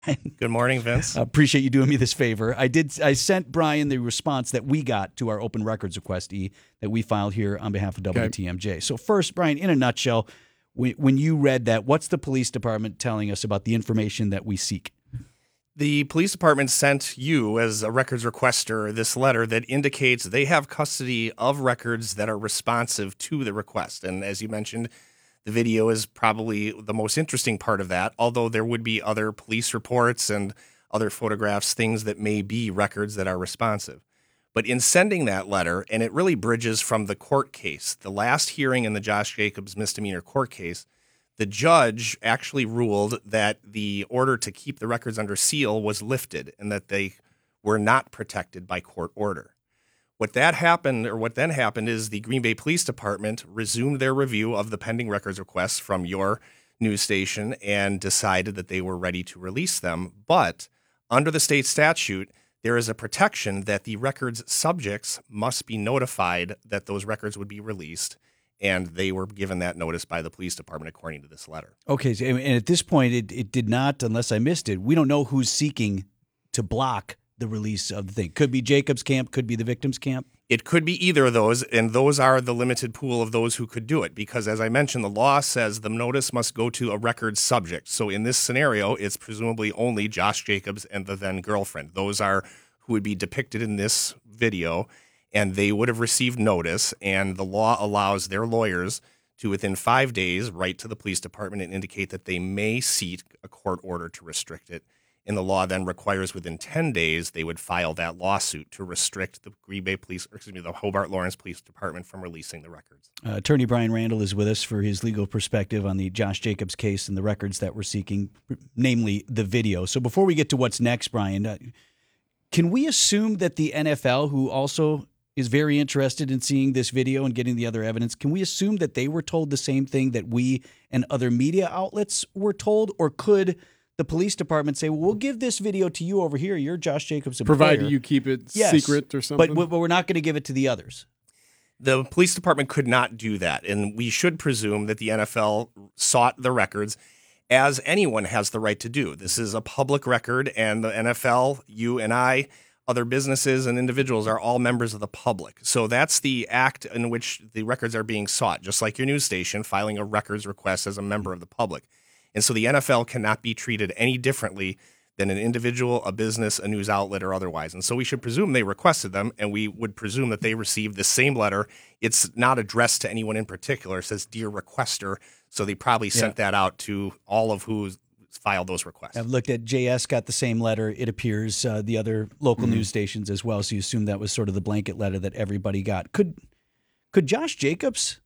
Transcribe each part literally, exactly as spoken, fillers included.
Good morning, Vince. I appreciate you doing me this favor. I did. I sent Brian the response that we got to our open records request E that we filed here on behalf of W T M J. Okay. So first, Brian, in a nutshell, when, when you read that, what's the police department telling us about the information that we seek? The police department sent you, as a records requester, this letter that indicates they have custody of records that are responsive to the request. And as you mentioned, the video is probably the most interesting part of that, although there would be other police reports and other photographs, things that may be records that are responsive. But in sending that letter, and it really bridges from the court case, the last hearing in the Josh Jacobs misdemeanor court case, the judge actually ruled that the order to keep the records under seal was lifted and that they were not protected by court order. What that happened, or what then happened, is the Green Bay Police Department resumed their review of the pending records requests from your news station and decided that they were ready to release them. But under the state statute, there is a protection that the records subjects must be notified that those records would be released, and they were given that notice by the police department according to this letter. Okay, so, and at this point, it, it did not, unless I missed it, we don't know who's seeking to block the release of the thing. Could be Jacobs camp, could be the victim's camp. It could be either of those, and those are the limited pool of those who could do it, because as I mentioned, the law says the notice must go to a record subject. So in this scenario, it's presumably only Josh Jacobs and the then girlfriend. Those are who would be depicted in this video, and they would have received notice, and the law allows their lawyers to, within five days, write to the police department and indicate that they may seek a court order to restrict it. And the law then requires within ten days they would file that lawsuit to restrict the Green Bay Police, or excuse me, the Hobart Lawrence Police Department from releasing the records. Uh, Attorney Brian Randall is with us for his legal perspective on the Josh Jacobs case and the records that we're seeking, namely the video. So before we get to what's next, Brian, uh, can we assume that the N F L, who also is very interested in seeing this video and getting the other evidence, can we assume that they were told the same thing that we and other media outlets were told, or could the police department say, well, we'll give this video to you over here, you're Josh Jacobs' employer, provided you keep it yes, secret or something? But, but we're not going to give it to the others. The police department could not do that, and we should presume that the N F L sought the records, as anyone has the right to do. This is a public record, and the N F L, you and I, other businesses and individuals are all members of the public. So that's the act in which the records are being sought, just like your news station filing a records request as a member of the public. And so the N F L cannot be treated any differently than an individual, a business, a news outlet, or otherwise. And so we should presume they requested them, and we would presume that they received the same letter. It's not addressed to anyone in particular. It says, Dear Requester. So they probably sent yeah. that out to all of who filed those requests. I've looked at J S, got the same letter. It appears uh, the other local mm-hmm. news stations as well. So you assume that was sort of the blanket letter that everybody got. Could could Josh Jacobs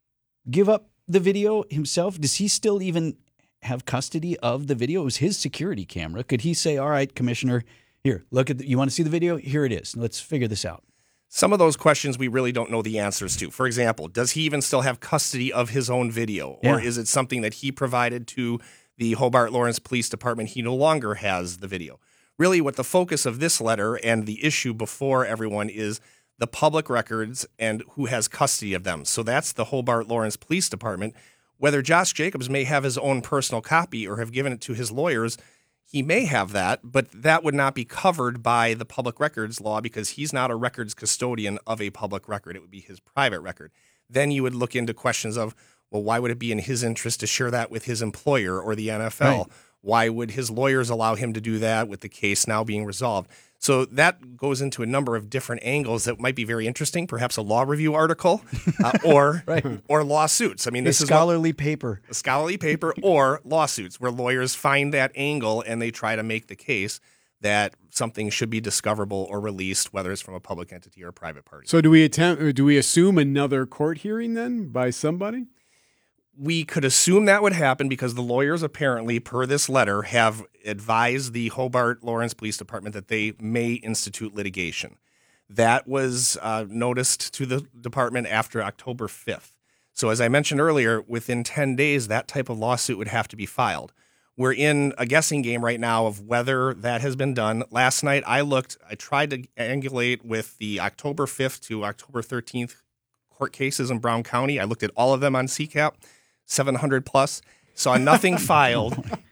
give up the video himself? Does he still even have custody of the video? It was his security camera. Could he say, all right, Commissioner, here, look at the, you want to see the video? Here it is. Let's figure this out. Some of those questions we really don't know the answers to. For example, does he even still have custody of his own video? Yeah. Or is it something that he provided to the Hobart Lawrence Police Department? He no longer has the video. Really, what the focus of this letter and the issue before everyone is the public records and who has custody of them. So that's the Hobart Lawrence Police Department. Whether Josh Jacobs may have his own personal copy or have given it to his lawyers, he may have that, but that would not be covered by the public records law because he's not a records custodian of a public record. It would be his private record. Then you would look into questions of, well, why would it be in his interest to share that with his employer or the N F L? Right. Why would his lawyers allow him to do that with the case now being resolved? So that goes into a number of different angles that might be very interesting, perhaps a law review article uh, or right. or lawsuits. I mean, this a is scholarly what, paper. A scholarly paper or lawsuits where lawyers find that angle and they try to make the case that something should be discoverable or released, whether it's from a public entity or a private party. So do we attempt? Do we assume another court hearing then by somebody? We could assume that would happen because the lawyers apparently, per this letter, have advised the Hobart Lawrence Police Department that they may institute litigation. That was uh, noticed to the department after October fifth. So as I mentioned earlier, within ten days, that type of lawsuit would have to be filed. We're in a guessing game right now of whether that has been done. Last night, I looked, I tried to angulate with the October fifth to October thirteenth court cases in Brown County. I looked at all of them on C CAP. seven hundred plus, saw nothing filed,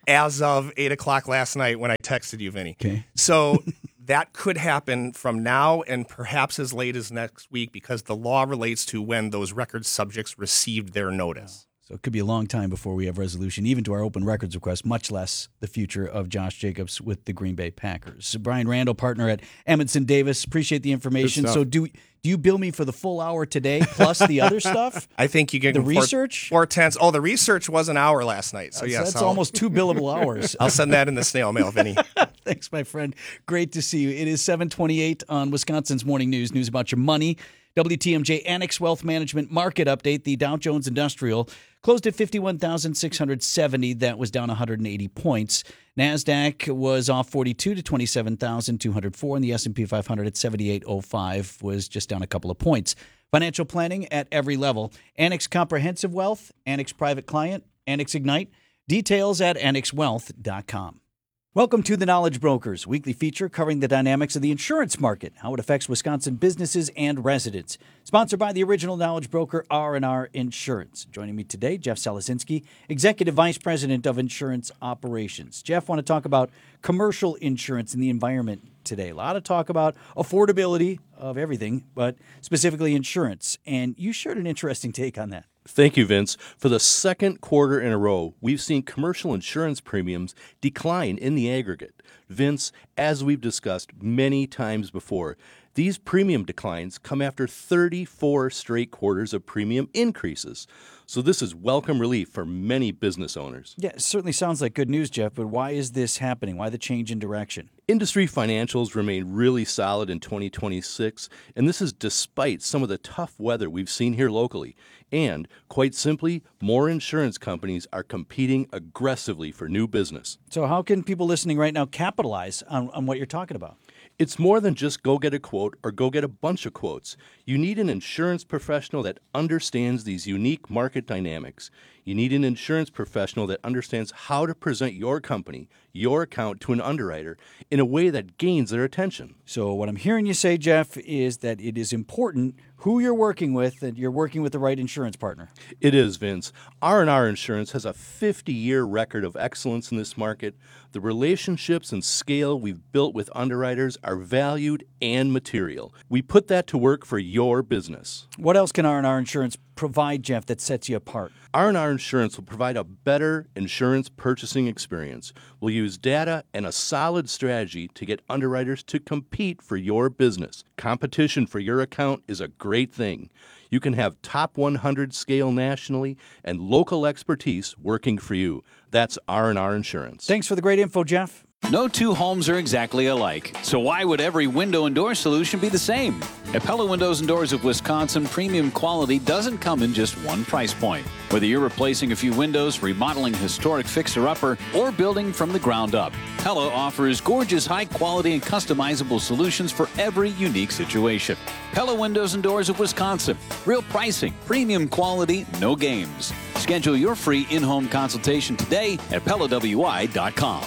as of eight o'clock last night when I texted you, Vinny. Okay. So that could happen from now and perhaps as late as next week because the law relates to when those record subjects received their notice. So it could be a long time before we have resolution, even to our open records request, much less the future of Josh Jacobs with the Green Bay Packers. So Brian Randall, partner at Emmons Davis, appreciate the information. So do do you bill me for the full hour today plus the other stuff? I think you get the research. Four tenths. Oh, the research was an hour last night. So that's, yes, that's I'll, almost two billable hours. I'll send that in the snail mail, Vinny. Thanks, my friend. Great to see you. It is seven twenty-eight on Wisconsin's Morning News. News about your money. W T M J Annex Wealth Management Market Update. The Dow Jones Industrial closed at fifty-one thousand six hundred seventy. That was down one hundred eighty points. NASDAQ was off forty-two to twenty-seven thousand two hundred four, and the S and P five hundred at seventy-eight oh five was just down a couple of points. Financial planning at every level. Annex Comprehensive Wealth, Annex Private Client, Annex Ignite. Details at annex wealth dot com. Welcome to The Knowledge Brokers, weekly feature covering the dynamics of the insurance market, how it affects Wisconsin businesses and residents. Sponsored by the original Knowledge Broker, R and R Insurance. Joining me today, Jeff Salasinski, Executive Vice President of Insurance Operations. Jeff, want to talk about commercial insurance and the environment today. A lot of talk about affordability of everything, but specifically insurance. And you shared an interesting take on that. Thank you, Vince. For the second quarter in a row, we've seen commercial insurance premiums decline in the aggregate. Vince, as we've discussed many times before, these premium declines come after thirty-four straight quarters of premium increases. So this is welcome relief for many business owners. Yeah, it certainly sounds like good news, Jeff, but why is this happening? Why the change in direction? Industry financials remain really solid in twenty twenty-six, and this is despite some of the tough weather we've seen here locally. And, quite simply, more insurance companies are competing aggressively for new business. So how can people listening right now capitalize on, on what you're talking about? It's more than just go get a quote or go get a bunch of quotes. You need an insurance professional that understands these unique market dynamics. You need an insurance professional that understands how to present your company, your account to an underwriter in a way that gains their attention. So what I'm hearing you say, Jeff, is that it is important who you're working with, that you're working with the right insurance partner. It is, Vince. R and R Insurance has a fifty-year record of excellence in this market. The relationships and scale we've built with underwriters are valued and material. We put that to work for your business. What else can R and R Insurance provide, Jeff, that sets you apart? R and R Insurance will provide a better insurance purchasing experience. We'll use data and a solid strategy to get underwriters to compete for your business. Competition for your account is a great thing. You can have top one hundred scale nationally and local expertise working for you. That's R and R Insurance. Thanks for the great info, Jeff. No two homes are exactly alike, so why would every window and door solution be the same? At Pella Windows and Doors of Wisconsin, premium quality doesn't come in just one price point. Whether you're replacing a few windows, remodeling a historic fixer-upper, or building from the ground up, Pella offers gorgeous, high-quality, and customizable solutions for every unique situation. Pella Windows and Doors of Wisconsin. Real pricing, premium quality, no games. Schedule your free in-home consultation today at Pella W I dot com.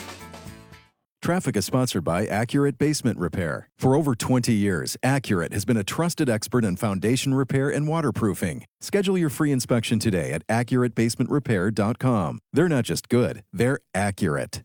Traffic is sponsored by Accurate Basement Repair. For over twenty years, Accurate has been a trusted expert in foundation repair and waterproofing. Schedule your free inspection today at accurate basement repair dot com. They're not just good, they're accurate.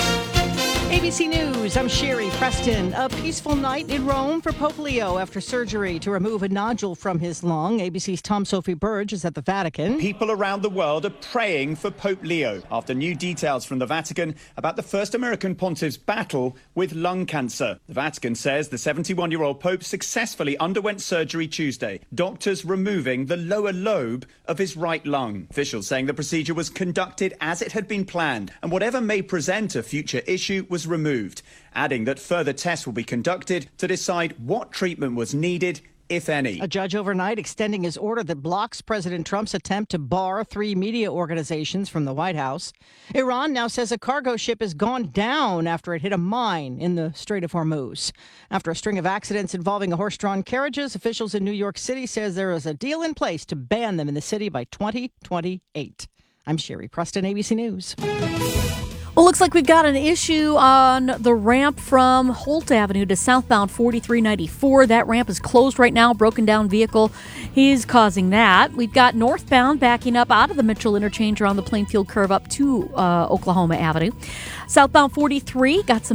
A B C News, I'm Sherry Preston. A peaceful night in Rome for Pope Leo after surgery to remove a nodule from his lung. A B C's Tom Sophie Burge is at the Vatican. People around the world are praying for Pope Leo after new details from the Vatican about the first American pontiff's battle with lung cancer. The Vatican says the seventy-one-year-old Pope successfully underwent surgery Tuesday, doctors removing the lower lobe of his right lung. Officials saying the procedure was conducted as it had been planned, and whatever may present a future issue was removed, adding that further tests will be conducted to decide what treatment was needed, if any. A judge overnight extending his order that blocks President Trump's attempt to bar three media organizations from the White House. Iran now says a cargo ship has gone down after it hit a mine in the Strait of Hormuz. After a string of accidents involving horse-drawn carriages, officials in New York City says there is a deal in place to ban them in the city by twenty twenty-eight. I'm Sherry Preston, A B C News. Well, looks like we've got an issue on the ramp from Holt Avenue to southbound forty-three ninety-four. That ramp is closed right now. Broken down vehicle is causing that. We've got northbound backing up out of the Mitchell interchange around the Plainfield curve up to uh, Oklahoma Avenue. Southbound forty-three got some